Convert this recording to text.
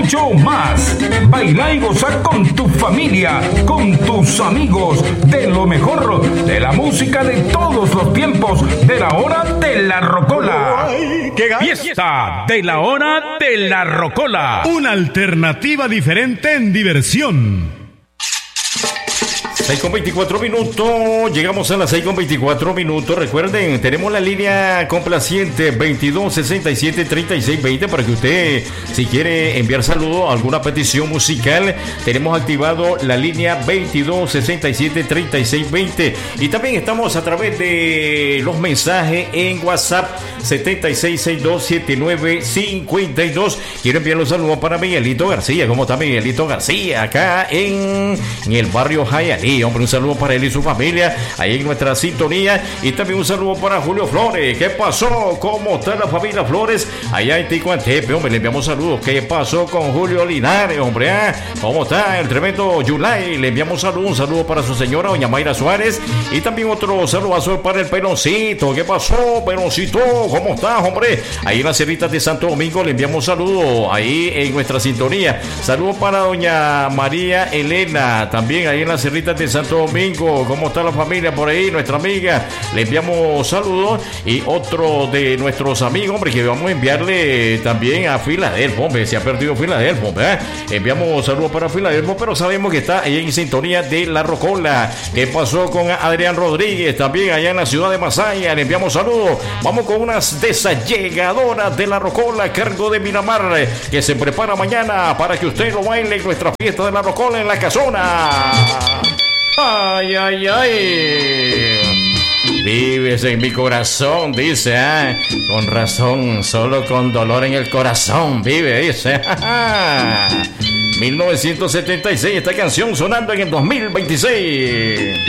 mucho más. Baila y goza con tu familia, con tus amigos, de lo mejor de la música de todos los tiempos, de la hora de la rocola. Fiesta de la hora de la rocola. Una alternativa diferente en diversión. 6:24, llegamos a las 6:24. Recuerden, tenemos la línea complaciente 2267-3620 para que usted, si quiere enviar saludos, alguna petición musical, tenemos activado la línea 2267-3620. Y también estamos a través de los mensajes en WhatsApp 76627952. Quiero enviar los saludos para Miguelito García. ¿Cómo está Miguelito García? Acá en el barrio Jayalí. Hombre, un saludo para él y su familia ahí en nuestra sintonía. Y también un saludo para Julio Flores. ¿Qué pasó? ¿Cómo está la familia Flores? Allá en Ticuantepe, hombre, le enviamos saludos. ¿Qué pasó con Julio Linares, hombre? ¿Cómo está el tremendo Yulay? Le enviamos saludos. Un saludo para su señora, doña Mayra Suárez. Y también otro saludazo para el Peloncito. ¿Qué pasó, Peloncito? ¿Cómo estás, hombre? Ahí en las Cerritas de Santo Domingo le enviamos saludos ahí en nuestra sintonía. Saludos para doña María Elena, también ahí en las Cerritas de Santo Domingo. ¿Cómo está la familia por ahí? Nuestra amiga, le enviamos saludos. Y otro de nuestros amigos, hombre, que vamos a enviarle también a Filadelfo, hombre, se ha perdido Filadelfo, ¿verdad? Enviamos saludos para Filadelfo, pero sabemos que está ahí en sintonía de La Rocola. ¿Qué pasó con Adrián Rodríguez? También allá en la ciudad de Masaya, le enviamos saludos. Vamos con unas de esas llegadoras de La Rocola a cargo de Miramar, que se prepara mañana para que usted lo baile en nuestra fiesta de La Rocola en la casona. Ay, ay, ay. Vives en mi corazón, dice, con razón, solo con dolor en el corazón vive, dice. 1976, esta canción sonando en el 2026.